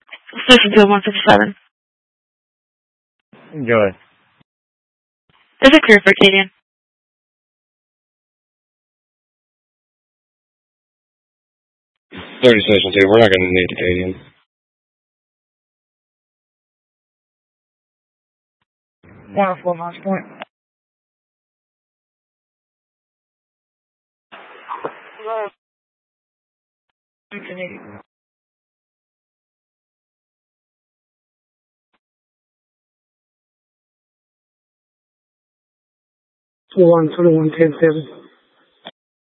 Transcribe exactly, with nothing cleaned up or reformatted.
Station two one sixty-seven. Go ahead. Is it clear for Acadian? thirty Station two, we're not going to need Acadian. one oh four Moss Point. Hello. Two one twenty one ten seven.